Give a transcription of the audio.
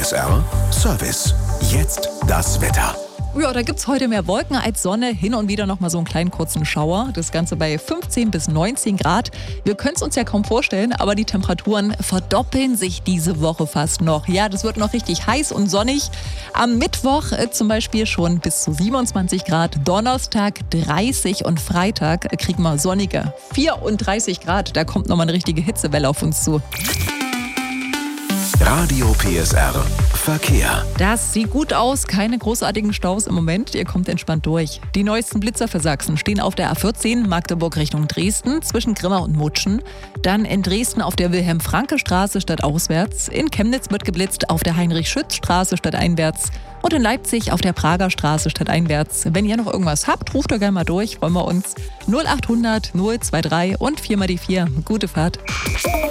PSR Service. Jetzt das Wetter. Ja, da gibt's heute mehr Wolken als Sonne, hin und wieder noch mal so einen kleinen kurzen Schauer. Das Ganze bei 15 bis 19 Grad. Wir können es uns ja kaum vorstellen, aber die Temperaturen verdoppeln sich diese Woche fast noch. Ja, das wird noch richtig heiß und sonnig. Am Mittwoch zum Beispiel schon bis zu 27 Grad, Donnerstag 30 und Freitag kriegen wir sonnige 34 Grad. Da kommt nochmal eine richtige Hitzewelle auf uns zu. Radio PSR Verkehr. Das sieht gut aus, keine großartigen Staus im Moment, ihr kommt entspannt durch. Die neuesten Blitzer für Sachsen stehen auf der A14 Magdeburg Richtung Dresden zwischen Grimma und Mutschen. Dann in Dresden auf der Wilhelm-Franke-Straße stadtauswärts. In Chemnitz wird geblitzt auf der Heinrich-Schütz-Straße stadteinwärts. Und in Leipzig auf der Prager Straße stadteinwärts. Wenn ihr noch irgendwas habt, ruft doch gerne mal durch, freuen wir uns. 0800 023 und 4x4. Gute Fahrt.